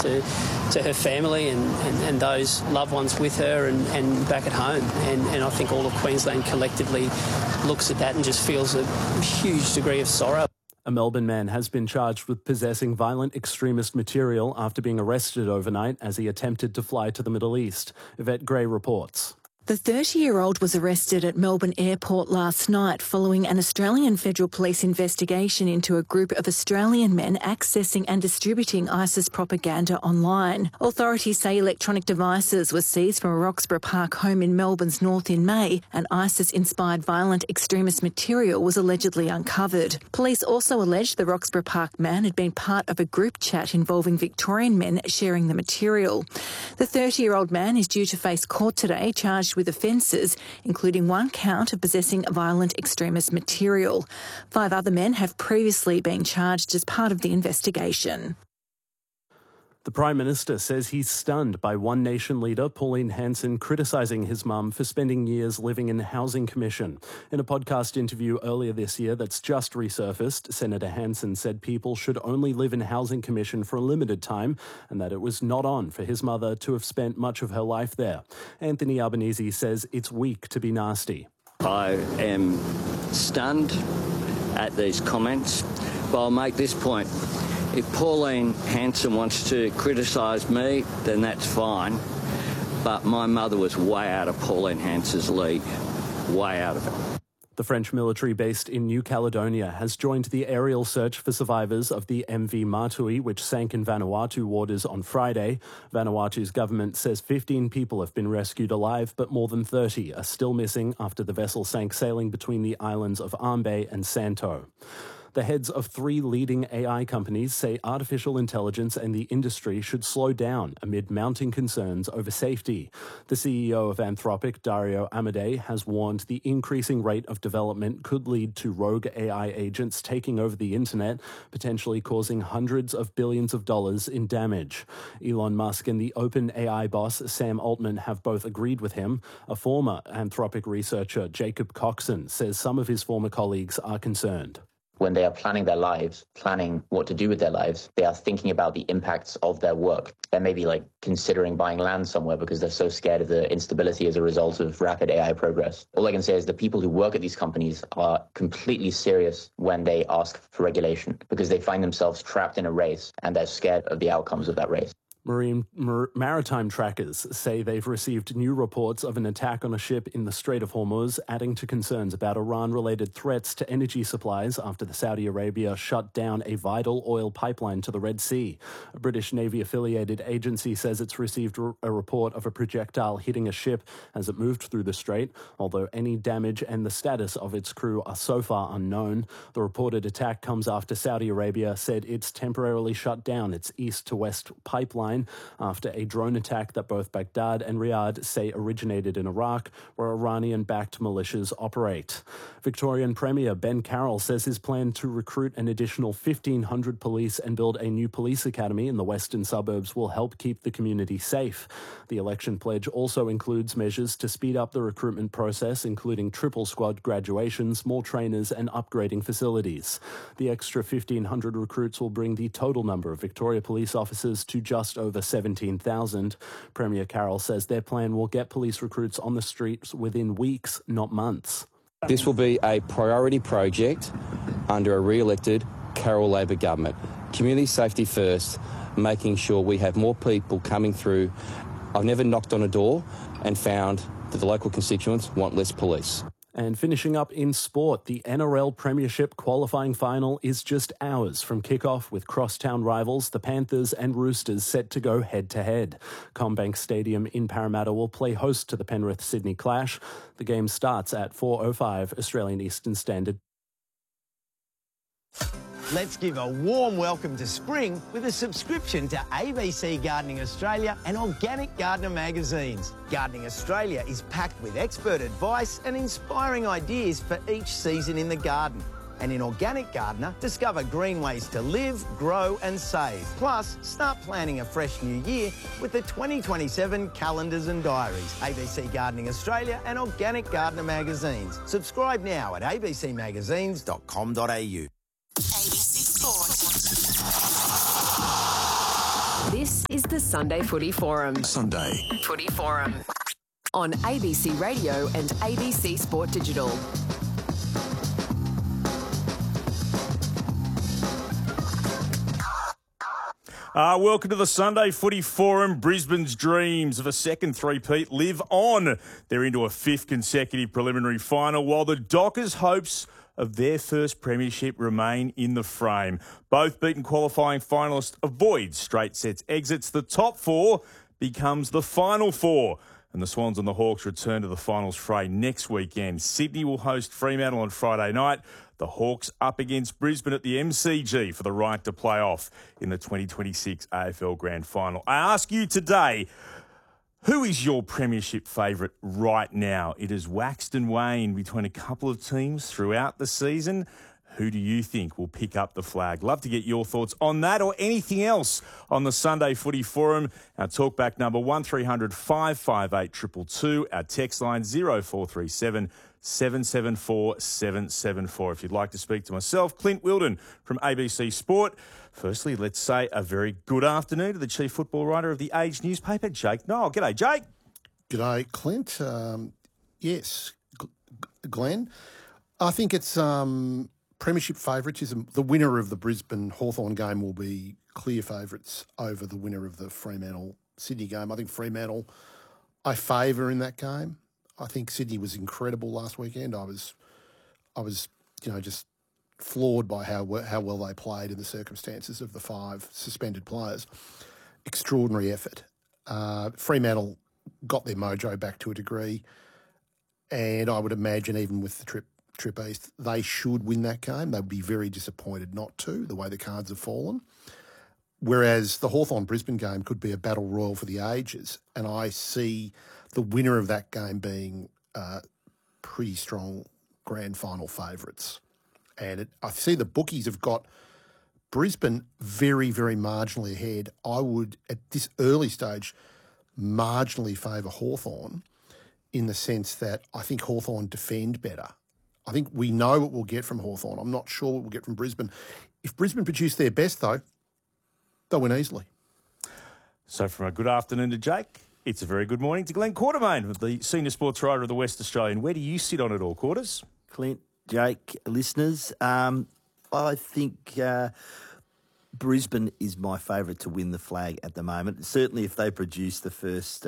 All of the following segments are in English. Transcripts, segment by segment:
to her family and those loved ones with her and back at home. And I think all of Queensland collectively looks at that and just feels a huge degree of sorrow. A Melbourne man has been charged with possessing violent extremist material after being arrested overnight as he attempted to fly to the Middle East. Yvette Gray reports. The 30-year-old was arrested at Melbourne Airport last night following an Australian Federal Police investigation into a group of Australian men accessing and distributing ISIS propaganda online. Authorities say electronic devices were seized from a Roxburgh Park home in Melbourne's north in May, and ISIS-inspired violent extremist material was allegedly uncovered. Police also alleged the Roxburgh Park man had been part of a group chat involving Victorian men sharing the material. The 30-year-old man is due to face court today, charged with offences, including one count of possessing violent extremist material. 5 other men have previously been charged as part of the investigation. The Prime Minister says he's stunned by One Nation leader Pauline Hanson criticising his mum for spending years living in the Housing Commission. In a podcast interview earlier this year that's just resurfaced, Senator Hanson said people should only live in Housing Commission for a limited time and that it was not on for his mother to have spent much of her life there. Anthony Albanese says it's weak to be nasty. I am stunned at these comments, but I'll make this point. If Pauline Hanson wants to criticise me, then that's fine. But my mother was way out of Pauline Hanson's league. Way out of it. The French military based in New Caledonia has joined the aerial search for survivors of the MV Matui, which sank in Vanuatu waters on Friday. Vanuatu's government says 15 people have been rescued alive, but more than 30 are still missing after the vessel sank sailing between the islands of Ambe and Santo. The heads of 3 leading AI companies say artificial intelligence and the industry should slow down amid mounting concerns over safety. The CEO of Anthropic, Dario Amodei, has warned the increasing rate of development could lead to rogue AI agents taking over the internet, potentially causing hundreds of billions of dollars in damage. Elon Musk and the OpenAI boss, Sam Altman, have both agreed with him. A former Anthropic researcher, Jacob Coxon, says some of his former colleagues are concerned. When they are planning their lives, planning what to do with their lives, they are thinking about the impacts of their work. They may be considering buying land somewhere because they're so scared of the instability as a result of rapid AI progress. All I can say is the people who work at these companies are completely serious when they ask for regulation because they find themselves trapped in a race and they're scared of the outcomes of that race. Maritime trackers say they've received new reports of an attack on a ship in the Strait of Hormuz, adding to concerns about Iran-related threats to energy supplies after the Saudi Arabia shut down a vital oil pipeline to the Red Sea. A British Navy-affiliated agency says it's received a report of a projectile hitting a ship as it moved through the strait, although any damage and the status of its crew are so far unknown. The reported attack comes after Saudi Arabia said it's temporarily shut down its east-to-west pipeline after a drone attack that both Baghdad and Riyadh say originated in Iraq, where Iranian-backed militias operate. Victorian Premier Ben Carroll says his plan to recruit an additional 1,500 police and build a new police academy in the western suburbs will help keep the community safe. The election pledge also includes measures to speed up the recruitment process, including triple squad graduations, more trainers and upgrading facilities. The extra 1,500 recruits will bring the total number of Victoria police officers to just over 17,000. Premier Carroll says their plan will get police recruits on the streets within weeks, not months. This will be a priority project under a re-elected Carroll Labor government. Community safety first, making sure we have more people coming through. I've never knocked on a door and found that the local constituents want less police. And finishing up in sport, the NRL Premiership qualifying final is just hours from kickoff with crosstown rivals, the Panthers and Roosters, set to go head-to-head. CommBank Stadium in Parramatta will play host to the Penrith-Sydney clash. The game starts at 4:05 Australian Eastern Standard. Let's give a warm welcome to spring with a subscription to ABC Gardening Australia and Organic Gardener magazines. Gardening Australia is packed with expert advice and inspiring ideas for each season in the garden. And in Organic Gardener, discover green ways to live, grow and save. Plus, start planning a fresh new year with the 2027 calendars and diaries. ABC Gardening Australia and Organic Gardener magazines. Subscribe now at abcmagazines.com.au. ABC Sport. This is the Sunday Footy Forum. Sunday Footy Forum on ABC Radio and ABC Sport Digital. Welcome to the Sunday Footy Forum. Brisbane's dreams of a second three-peat live on. They're into a fifth consecutive preliminary final, while the Dockers' hopes of their first premiership remain in the frame. Both beaten qualifying finalists avoid straight sets exits. The top four becomes the final four. And the Swans and the Hawks return to the finals fray next weekend. Sydney will host Fremantle on Friday night. The Hawks up against Brisbane at the MCG for the right to play off in the 2026 AFL Grand Final. I ask you today, who is your premiership favourite right now? It has waxed and waned between a couple of teams throughout the season. Who do you think will pick up the flag? Love to get your thoughts on that or anything else on the Sunday Footy Forum. Our talkback number 1300 558 222. Our text line 0437 774 774. If you'd like to speak to myself, Clint Wilden from ABC Sport. Firstly, let's say a very good afternoon to the chief football writer of The Age newspaper, Jake Noel. G'day, Jake. G'day, Clint. Yes, Glenn. I think it's premiership favourites. The winner of the Brisbane-Hawthorn game will be clear favourites over the winner of the Fremantle-Sydney game. I think Fremantle I favour in that game. I think Sydney was incredible last weekend. I was, just floored by how well they played in the circumstances of the 5 suspended players. Extraordinary effort. Fremantle got their mojo back to a degree, and I would imagine even with the trip east, they should win that game. They'd be very disappointed not to, the way the cards have fallen. Whereas the Hawthorn-Brisbane game could be a battle royal for the ages, and I see the winner of that game being pretty strong grand final favourites. And I see the bookies have got Brisbane very, very marginally ahead. I would, at this early stage, marginally favour Hawthorn in the sense that I think Hawthorn defend better. I think we know what we'll get from Hawthorn. I'm not sure what we'll get from Brisbane. If Brisbane produce their best, though, they'll win easily. So from a good afternoon to Jake, it's a very good morning to Glenn Quartermain, the senior sports writer of the West Australian. Where do you sit on it all, Quarters? Clint, Jake, listeners, I think Brisbane is my favourite to win the flag at the moment. Certainly if they produce the first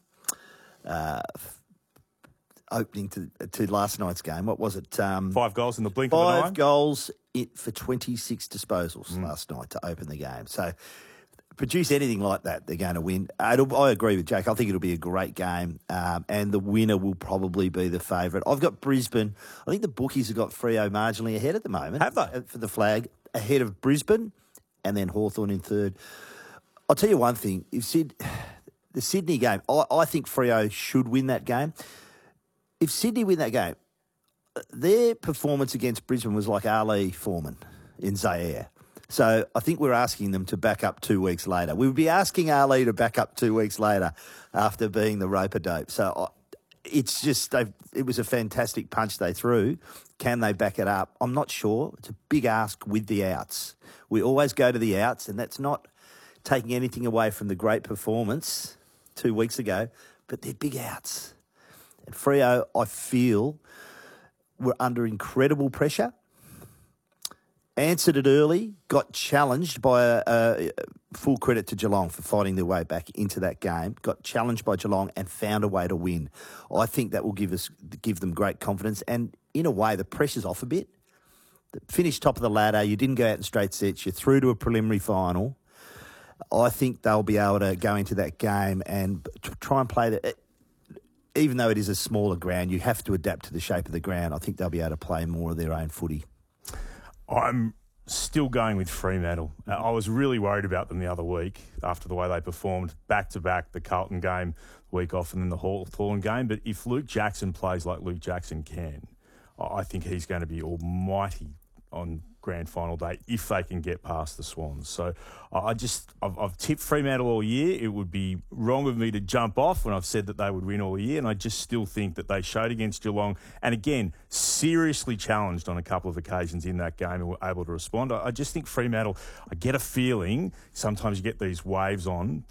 opening to last night's game. What was it? 5 goals in the blink of an eye? 5 goals for 26 disposals last night to open the game. So produce anything like that, they're going to win. I agree with Jake. I think it'll be a great game, and the winner will probably be the favourite. I've got Brisbane. I think the bookies have got Freo marginally ahead at the moment. Have they? For the flag, ahead of Brisbane and then Hawthorn in third. I'll tell you one thing. The Sydney game, I think Freo should win that game. If Sydney win that game, their performance against Brisbane was like Ali Foreman in Zaire. So I think we're asking them to back up 2 weeks later. We would be asking Ali to back up 2 weeks later after being the rope-a-dope. So it's just, it was a fantastic punch they threw. Can they back it up? I'm not sure. It's a big ask with the outs. We always go to the outs, and that's not taking anything away from the great performance 2 weeks ago, but they're big outs. And Freo, I feel, were under incredible pressure. Answered it early, got challenged by full credit to Geelong for fighting their way back into that game. Got challenged by Geelong and found a way to win. I think that will give them great confidence. And in a way, the pressure's off a bit. Finished top of the ladder. You didn't go out in straight sets. You're through to a preliminary final. I think they'll be able to go into that game and try and play the. Even though it is a smaller ground, you have to adapt to the shape of the ground. I think they'll be able to play more of their own footy. I'm still going with Fremantle. I was really worried about them the other week after the way they performed back-to-back, the Carlton game, week off, and then the Hawthorn game. But if Luke Jackson plays like Luke Jackson can, I think he's going to be almighty on grand final day if they can get past the Swans. So I've tipped Fremantle all year. It would be wrong of me to jump off when I've said that they would win all year, and I just still think that they showed against Geelong, and again, seriously challenged on a couple of occasions in that game and were able to respond. I just think Fremantle, I get a feeling, sometimes you get these waves on,